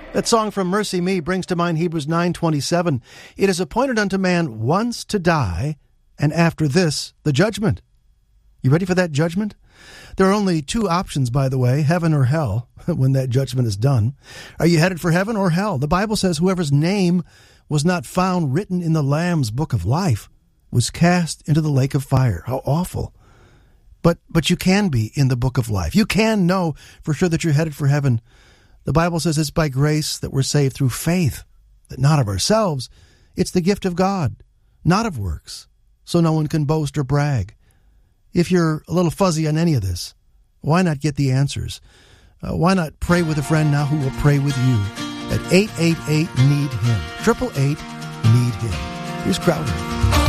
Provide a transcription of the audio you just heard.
That song from Mercy Me brings to mind Hebrews 9:27. It is appointed unto man once to die, and after this, the judgment. You ready for that judgment? There are only two options, by the way, heaven or hell, when that judgment is done. Are you headed for heaven or hell? The Bible says whoever's name was not found written in the Lamb's book of life was cast into the lake of fire. How awful. But you can be in the book of life. You can know for sure that you're headed for heaven. The Bible says it's by grace that we're saved through faith, that not of ourselves. It's the gift of God, not of works, so no one can boast or brag. If you're a little fuzzy on any of this, why not get the answers? Why not pray with a friend now who will pray with you at 888-NEED-HIM, 888-NEED-HIM. Here's Crowder.